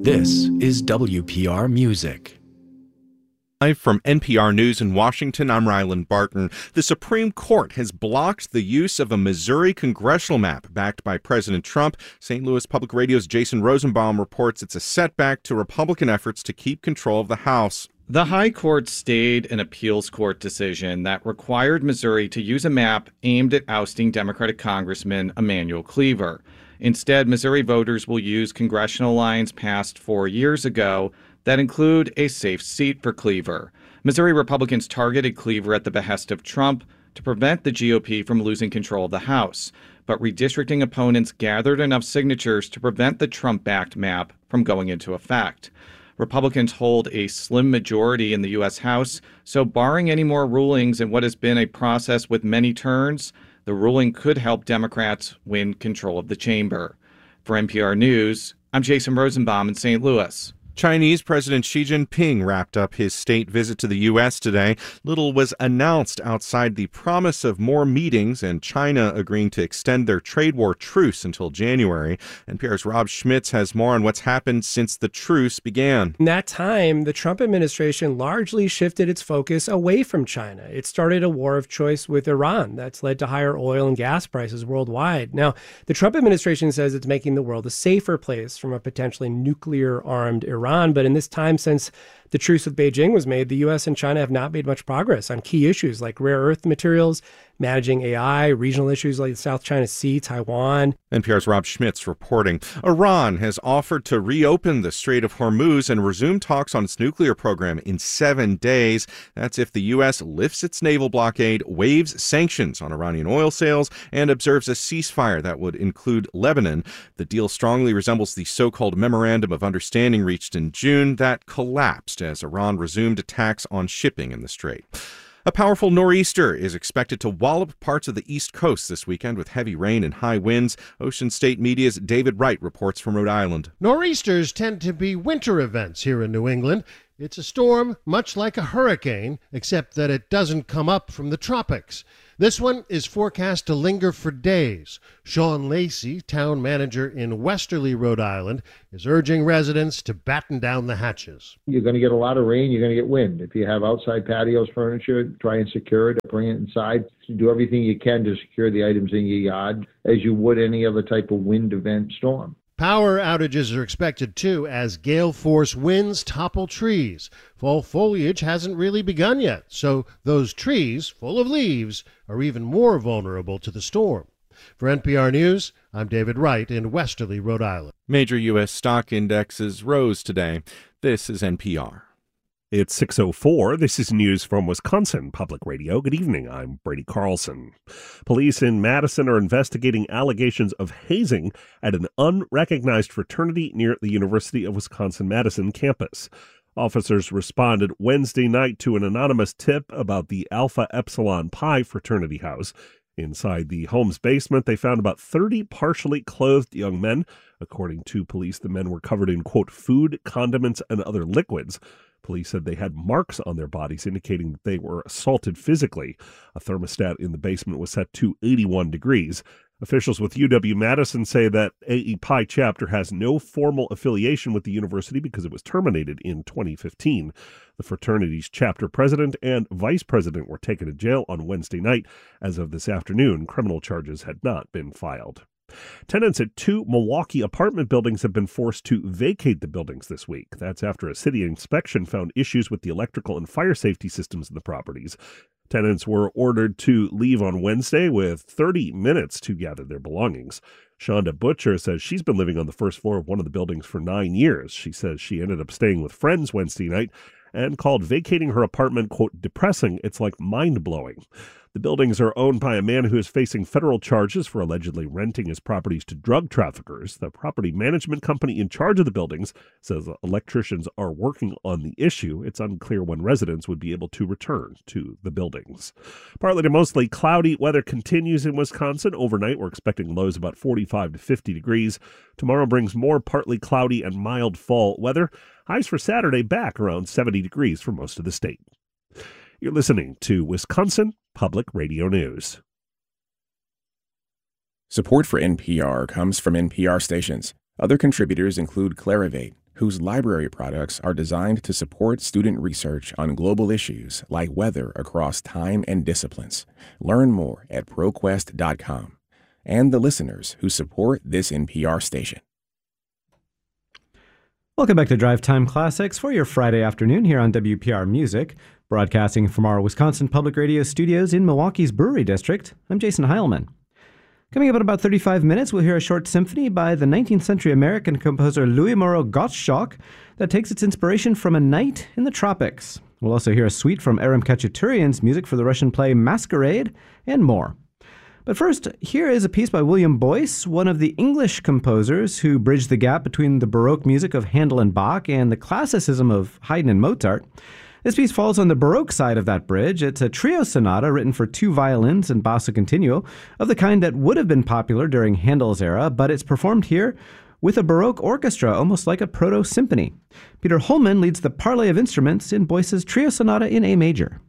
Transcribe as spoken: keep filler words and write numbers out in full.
This is W P R Music. Live from N P R News in Washington, I'm Ryland Barton. The Supreme Court has blocked the use of a Missouri congressional map backed by President Trump. Saint Louis Public Radio's Jason Rosenbaum reports it's a setback to Republican efforts to keep control of the House. The High Court stayed an appeals court decision that required Missouri to use a map aimed at ousting Democratic Congressman Emanuel Cleaver. Instead, Missouri voters will use congressional lines passed four years ago that include a safe seat for Cleaver. Missouri Republicans targeted Cleaver at the behest of Trump to prevent the G O P from losing control of the House. But redistricting opponents gathered enough signatures to prevent the Trump-backed map from going into effect. Republicans hold a slim majority in the U S House, so barring any more rulings in what has been a process with many turns, the ruling could help Democrats win control of the chamber. For N P R News, I'm Jason Rosenbaum in Saint Louis. Chinese President Xi Jinping wrapped up his state visit to the U S today. Little was announced outside the promise of more meetings and China agreeing to extend their trade war truce until January. N P R's Rob Schmitz has more on what's happened since the truce began. In that time, the Trump administration largely shifted its focus away from China. It started a war of choice with Iran that's led to higher oil and gas prices worldwide. Now, the Trump administration says it's making the world a safer place from a potentially nuclear-armed Iran. But in this time since the truce with Beijing was made, the U S and China have not made much progress on key issues like rare earth materials, managing A I, regional issues like the South China Sea, Taiwan. N P R's Rob Schmitz reporting. Iran has offered to reopen the Strait of Hormuz and resume talks on its nuclear program in seven days. That's if the U S lifts its naval blockade, waives sanctions on Iranian oil sales, and observes a ceasefire that would include Lebanon. The deal strongly resembles the so-called Memorandum of Understanding reached in June that collapsed as Iran resumed attacks on shipping in the strait. A powerful nor'easter is expected to wallop parts of the East Coast this weekend with heavy rain and high winds. Ocean State Media's David Wright reports from Rhode Island. Nor'easters tend to be winter events here in New England. It's a storm much like a hurricane, except that it doesn't come up from the tropics. This one is forecast to linger for days. Sean Lacey, town manager in Westerly, Rhode Island, is urging residents to batten down the hatches. You're going to get a lot of rain, you're going to get wind. If you have outside patios, furniture, try and secure it, bring it inside. Do everything you can to secure the items in your yard as you would any other type of wind event storm. Power outages are expected, too, as gale-force winds topple trees. Fall foliage hasn't really begun yet, so those trees, full of leaves, are even more vulnerable to the storm. For N P R News, I'm David Wright in Westerly, Rhode Island. Major U S stock indexes rose today. This is N P R. It's six oh four. This is news from Wisconsin Public Radio. Good evening. I'm Brady Carlson. Police in Madison are investigating allegations of hazing at an unrecognized fraternity near the University of Wisconsin-Madison campus. Officers responded Wednesday night to an anonymous tip about the Alpha Epsilon Pi fraternity house. Inside the home's basement, they found about thirty partially clothed young men. According to police, the men were covered in, quote, food, condiments, and other liquids. Police said they had marks on their bodies indicating that they were assaulted physically. A thermostat in the basement was set to eighty-one degrees. Officials with U W-Madison say that A E Pi chapter has no formal affiliation with the university because it was terminated in twenty fifteen. The fraternity's chapter president and vice president were taken to jail on Wednesday night. As of this afternoon, criminal charges had not been filed. Tenants at two Milwaukee apartment buildings have been forced to vacate the buildings this week. That's after a city inspection found issues with the electrical and fire safety systems in the properties. Tenants were ordered to leave on Wednesday with thirty minutes to gather their belongings. Shonda Butcher says she's been living on the first floor of one of the buildings for nine years. She says she ended up staying with friends Wednesday night and called vacating her apartment, quote, depressing. It's like mind-blowing. The buildings are owned by a man who is facing federal charges for allegedly renting his properties to drug traffickers. The property management company in charge of the buildings says electricians are working on the issue. It's unclear when residents would be able to return to the buildings. Partly to mostly cloudy weather continues in Wisconsin. Overnight, we're expecting lows about forty-five to fifty degrees. Tomorrow brings more partly cloudy and mild fall weather. Highs for Saturday back around seventy degrees for most of the state. You're listening to Wisconsin Public Radio News. Support for N P R comes from N P R stations. Other contributors include Clarivate, whose library products are designed to support student research on global issues like weather across time and disciplines. Learn more at ProQuest dot com. And the listeners who support this N P R station. Welcome back to Drive Time Classics for your Friday afternoon here on W P R Music, broadcasting from our Wisconsin Public Radio studios in Milwaukee's Brewery District. I'm Jason Heilman. Coming up in about thirty-five minutes, we'll hear a short symphony by the nineteenth century American composer Louis Moreau Gottschalk that takes its inspiration from a night in the tropics. We'll also hear a suite from Aram Khachaturian's music for the Russian play Masquerade, and more. But first, here is a piece by William Boyce, one of the English composers who bridged the gap between the Baroque music of Handel and Bach and the classicism of Haydn and Mozart. This piece falls on the Baroque side of that bridge. It's a trio sonata written for two violins and basso continuo, of the kind that would have been popular during Handel's era, but it's performed here with a Baroque orchestra, almost like a proto-symphony. Peter Holman leads the parley of instruments in Boyce's trio sonata in A major.